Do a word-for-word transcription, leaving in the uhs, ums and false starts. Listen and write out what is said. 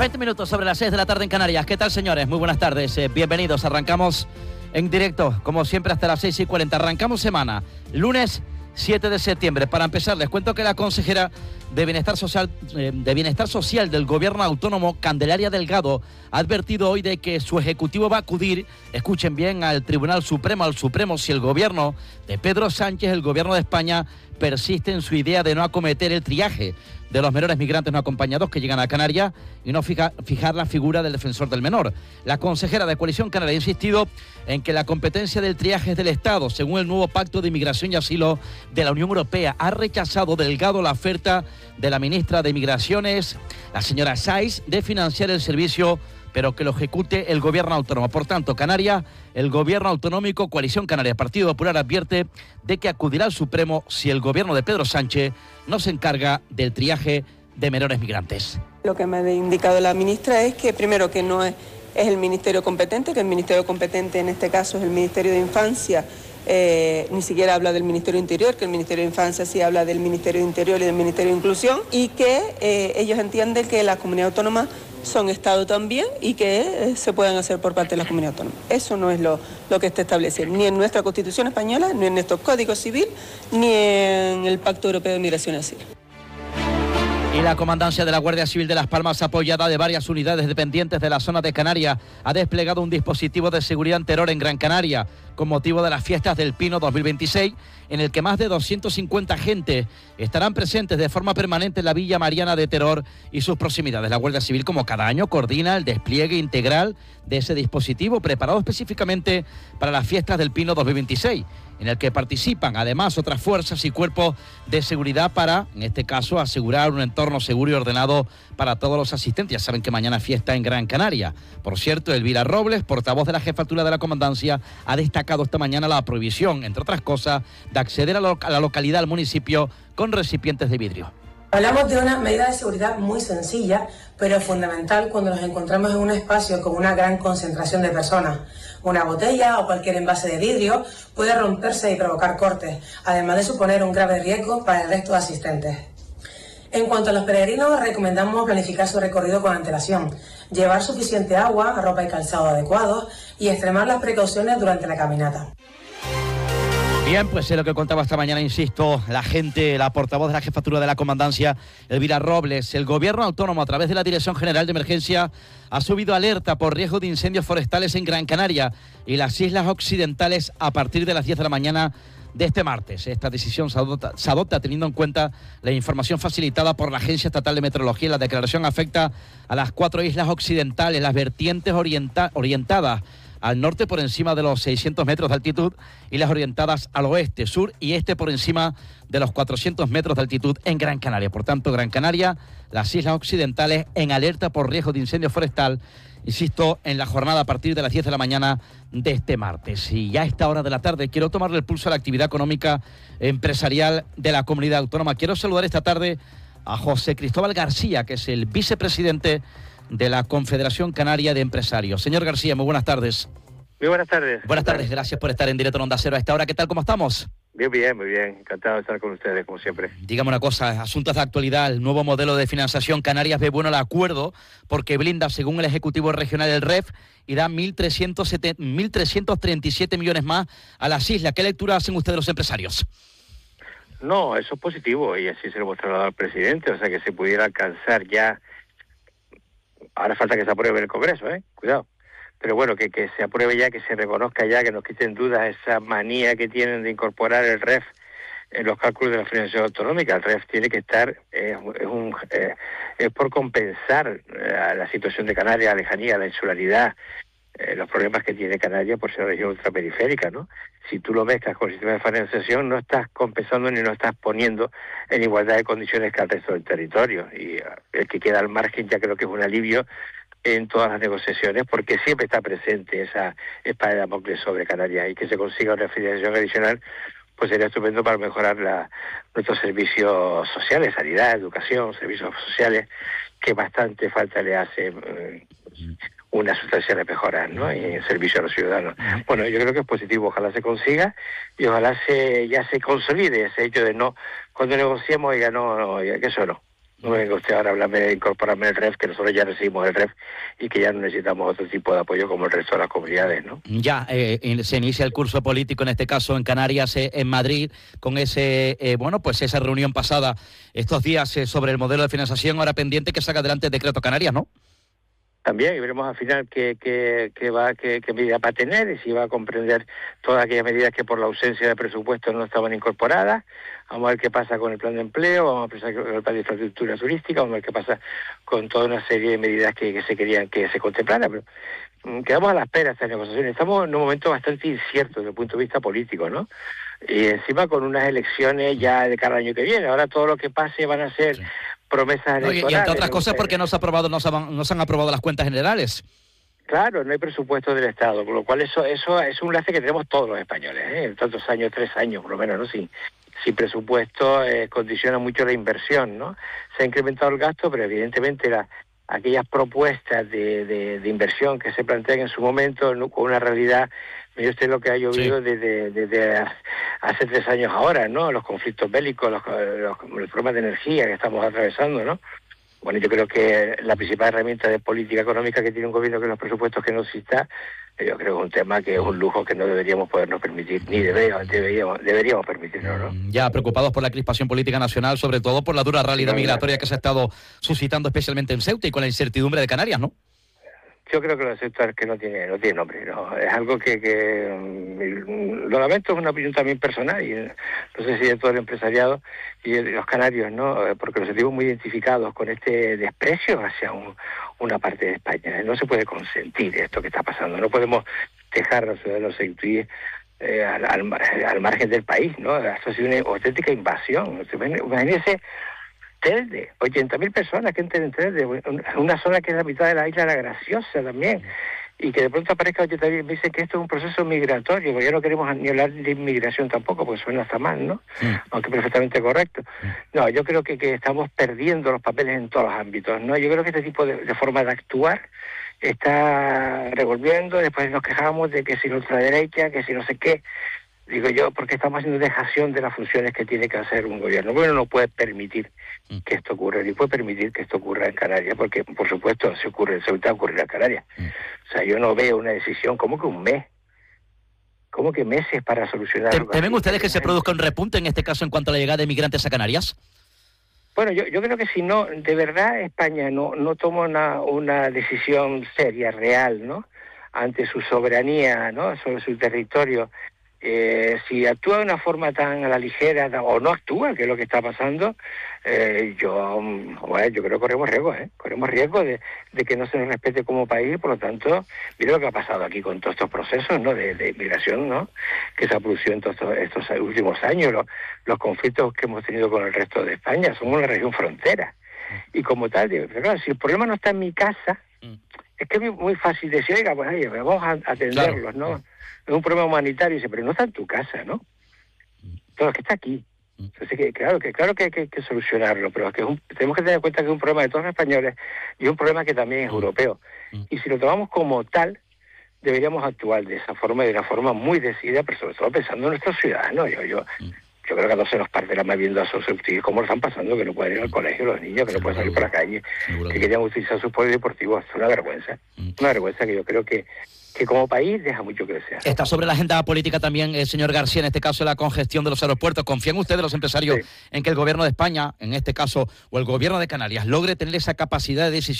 veinte minutos sobre las seis de la tarde en Canarias. ¿Qué tal, señores? Muy buenas tardes. Eh, bienvenidos. Arrancamos en directo, como siempre, hasta las seis y cuarenta. Arrancamos semana, lunes siete de septiembre. Para empezar, les cuento que la consejera de Bienestar Social, eh, de Bienestar Social del Gobierno Autónomo, Candelaria Delgado, ha advertido hoy de que su ejecutivo va a acudir, escuchen bien, al Tribunal Supremo, al Supremo, si el gobierno de Pedro Sánchez, el gobierno de España, persiste en su idea de no acometer el triaje de los menores migrantes no acompañados que llegan a Canarias y no fija, fijar la figura del defensor del menor. La consejera de Coalición Canaria ha insistido en que la competencia del triaje es del Estado, según el nuevo Pacto de Inmigración y Asilo de la Unión Europea. Ha rechazado Delgado la oferta de la ministra de Migraciones, la señora Sáiz, de financiar el servicio, pero que lo ejecute el gobierno autónomo. Por tanto, Canarias, el gobierno autonómico, Coalición Canaria, Partido Popular, advierte de que acudirá al Supremo si el gobierno de Pedro Sánchez no se encarga del triaje de menores migrantes. Lo que me ha indicado la ministra es que, primero, que no es, es el ministerio competente, que el ministerio competente en este caso es el Ministerio de Infancia, eh, ni siquiera habla del Ministerio de Interior, que el Ministerio de Infancia sí habla del Ministerio de Interior y del Ministerio de Inclusión, y que eh, ellos entienden que la comunidad autónoma son Estado también y que eh, se puedan hacer por parte de la comunidad autónoma. Eso no es lo, lo que está establecido, ni en nuestra Constitución española, ni en nuestro Código Civil, ni en el Pacto Europeo de Migración y Asilo. Y la Comandancia de la Guardia Civil de Las Palmas, apoyada de varias unidades dependientes de la zona de Canarias, ha desplegado un dispositivo de seguridad en Teror, en Gran Canaria, con motivo de las fiestas del Pino dos mil veintiséis, en el que más de doscientos cincuenta agentes estarán presentes de forma permanente en la Villa Mariana de Teror y sus proximidades. La Guardia Civil, como cada año, coordina el despliegue integral de ese dispositivo, preparado específicamente para las fiestas del Pino dos mil veintiséis, en el que participan además otras fuerzas y cuerpos de seguridad para, en este caso, asegurar un entorno seguro y ordenado para todos los asistentes. Ya saben que mañana fiesta en Gran Canaria. Por cierto, Elvira Robles, portavoz de la Jefatura de la Comandancia, ha destacado esta mañana la prohibición, entre otras cosas, de acceder a, lo, a la localidad, al municipio, con recipientes de vidrio. Hablamos de una medida de seguridad muy sencilla, pero fundamental cuando nos encontramos en un espacio con una gran concentración de personas. Una botella o cualquier envase de vidrio puede romperse y provocar cortes, además de suponer un grave riesgo para el resto de asistentes. En cuanto a los peregrinos, recomendamos planificar su recorrido con antelación, llevar suficiente agua, ropa y calzado adecuados y extremar las precauciones durante la caminata. Bien, pues es lo que contaba esta mañana, insisto, la gente, la portavoz de la Jefatura de la Comandancia, Elvira Robles. El Gobierno Autónomo, a través de la Dirección General de Emergencia, ha subido alerta por riesgo de incendios forestales en Gran Canaria y las Islas Occidentales a partir de las diez de la mañana de este martes. Esta decisión se adopta, se adopta teniendo en cuenta la información facilitada por la Agencia Estatal de Meteorología. La declaración afecta a las cuatro islas occidentales, las vertientes orienta, orientadas al norte por encima de los seiscientos metros de altitud y las orientadas al oeste, sur y este por encima de los cuatrocientos metros de altitud en Gran Canaria. Por tanto, Gran Canaria, las islas occidentales en alerta por riesgo de incendio forestal, insisto, en la jornada a partir de las diez de la mañana de este martes. Y ya a esta hora de la tarde quiero tomarle el pulso a la actividad económica empresarial de la comunidad autónoma. Quiero saludar esta tarde a José Cristóbal García, que es el vicepresidente de la Confederación Canaria de Empresarios. Señor García, muy buenas tardes. Muy buenas tardes. Buenas tardes, gracias por estar en directo en Onda Cero a esta hora. ¿Qué tal, cómo estamos? Bien, bien, muy bien. Encantado de estar con ustedes, como siempre. Dígame una cosa, asuntos de actualidad, el nuevo modelo de financiación. Canarias ve bueno el acuerdo porque blinda, según el Ejecutivo Regional, el R E F y da mil trescientos treinta y siete millones más a las islas. ¿Qué lectura hacen ustedes los empresarios? No, eso es positivo y así se lo hemos trasladado al presidente, o sea que se pudiera alcanzar ya. Ahora falta que se apruebe en el Congreso, ¿eh? Cuidado. Pero bueno, que, que se apruebe ya, que se reconozca ya, que nos quiten dudas esa manía que tienen de incorporar el R E F en los cálculos de la financiación autonómica. El R E F tiene que estar, eh, es, un, eh, es por compensar eh, la situación de Canarias, la lejanía, la insularidad, eh, los problemas que tiene Canarias por ser una región ultraperiférica, ¿no? Si tú lo mezclas con el sistema de financiación, no estás compensando ni no estás poniendo en igualdad de condiciones que al resto del territorio. Y uh, el que queda al margen ya creo que es un alivio en todas las negociaciones, porque siempre está presente esa espada de Damocles sobre Canarias, y que se consiga una financiación adicional pues sería estupendo para mejorar la, nuestros servicios sociales, sanidad, educación, servicios sociales, que bastante falta le hace eh, una sustancial mejora, ¿no? Y en servicio a los ciudadanos. Bueno, yo creo que es positivo, ojalá se consiga y ojalá se ya se consolide ese hecho de no, cuando negociemos, oiga, no, no, oiga, que eso no. No me venga usted ahora a hablarme de incorporarme al R E F, que nosotros ya recibimos el R E F y que ya no necesitamos otro tipo de apoyo como el resto de las comunidades, ¿no? Ya, eh, se inicia el curso político, en este caso en Canarias, eh, en Madrid, con ese, eh, bueno, pues esa reunión pasada estos días eh, sobre el modelo de financiación, ahora pendiente que saca adelante el decreto Canarias, ¿no? También, y veremos al final qué, qué, qué, va, qué, qué medida va a tener y si va a comprender todas aquellas medidas que por la ausencia de presupuesto no estaban incorporadas. Vamos a ver qué pasa con el plan de empleo, vamos a pensar con el plan de infraestructura turística, vamos a ver qué pasa con toda una serie de medidas que, que se querían que se contemplaran. Pero mm, quedamos a la espera de estas negociaciones. Estamos en un momento bastante incierto desde el punto de vista político, ¿no? Y encima con unas elecciones ya de cada año que viene. Ahora todo lo que pase van a ser... Sí. Promesas no, electorales. Y, y entre otras cosas porque no se ha aprobado, no se han, no se han aprobado las cuentas generales. Claro, no hay presupuesto del Estado, con lo cual eso eso es un enlace que tenemos todos los españoles, ¿eh? Tantos años, tres años por lo menos, ¿no? Sin, sin presupuesto eh, condiciona mucho la inversión, ¿no? Se ha incrementado el gasto, pero evidentemente la, aquellas propuestas de, de, de inversión que se plantean en su momento, ¿no? Con una realidad, mire usted lo que ha llovido sí. desde, desde hace tres años ahora, ¿no? Los conflictos bélicos, los, los, los problemas de energía que estamos atravesando, ¿no? Bueno, yo creo que la principal herramienta de política económica que tiene un gobierno, que los presupuestos que no exista, yo creo que es un tema que es un lujo que no deberíamos podernos permitir, ni deberíamos, deberíamos, deberíamos permitirnos, ¿no? Ya preocupados por la crispación política nacional, sobre todo por la dura realidad sí, migratoria que se ha estado suscitando especialmente en Ceuta y con la incertidumbre de Canarias, ¿no? Yo creo que lo acepto es que no tiene no tiene nombre, ¿no? Es algo que, que um, lo lamento, es una opinión también personal y no sé si de todo el empresariado y de los canarios, ¿no? Porque nos sentimos muy identificados con este desprecio hacia un, una parte de España. No se puede consentir esto que está pasando, no podemos dejar a los ciudadanos intuir eh, al, al, al margen del país, ¿no? Esto ha sido una auténtica invasión. Imagínense Telde, ochenta mil personas que entren en Telde, una zona que es la mitad de la isla La Graciosa también, y que de pronto aparezca ochenta mil, me dicen que esto es un proceso migratorio, porque ya no queremos ni hablar de inmigración tampoco, porque suena hasta mal, ¿no? Sí. Aunque perfectamente correcto. No, yo creo que, que estamos perdiendo los papeles en todos los ámbitos, ¿no? Yo creo que este tipo de, de forma de actuar está revolviendo, después nos quejamos de que si la ultraderecha, que si no sé qué. Digo yo, porque estamos haciendo dejación de las funciones que tiene que hacer un gobierno. Bueno, no puede permitir que esto ocurra, ni puede permitir que esto ocurra en Canarias, porque, por supuesto, si ocurre en Ceuta, ocurrirá en Canarias. O sea, yo no veo una decisión, ¿cómo que un mes? ¿Cómo que meses para solucionar? ¿Temen ustedes que se produzca un repunte, en este caso, en cuanto a la llegada de migrantes a Canarias? Bueno, yo, yo creo que si no, de verdad, España no, no toma una, una decisión seria, real, ¿no? Ante su soberanía, ¿no? Sobre su territorio. Eh, si actúa de una forma tan a la ligera o no actúa, que es lo que está pasando, eh, yo bueno, yo creo que corremos riesgo, ¿eh? corremos riesgo de, de que no se nos respete como país. Por lo tanto, mira lo que ha pasado aquí con todos estos procesos, ¿no? de, de inmigración, ¿no? Que se ha producido en todos estos, estos últimos años, los, los conflictos que hemos tenido con el resto de España. Somos una región frontera y como tal, digo, claro, si el problema no está en mi casa, es que es muy, muy fácil decir, oiga, pues oye, vamos a atenderlos, claro. ¿no? Es un problema humanitario, dice, pero no está en tu casa, ¿no? Todo lo que está aquí. Entonces, que, claro que claro que hay que, que solucionarlo, pero que es un, tenemos que tener en cuenta que es un problema de todos los españoles y es un problema que también es europeo. Y si lo tomamos como tal, deberíamos actuar de esa forma, de una forma muy decidida, pero sobre todo pensando en nuestros ciudadanos. Yo, yo, yo creo que no se nos parte la más viendo a esos cómo lo están pasando, que no pueden ir al colegio los niños, que no pueden salir por la calle, que querían utilizar sus poderes deportivos. Es una vergüenza. Una vergüenza que yo creo que que como país deja mucho que desear. Está sobre la agenda política también, el señor García, en este caso, la congestión de los aeropuertos. ¿Confían ustedes, los empresarios, sí. en que el gobierno de España, en este caso, o el gobierno de Canarias, logre tener esa capacidad de decisión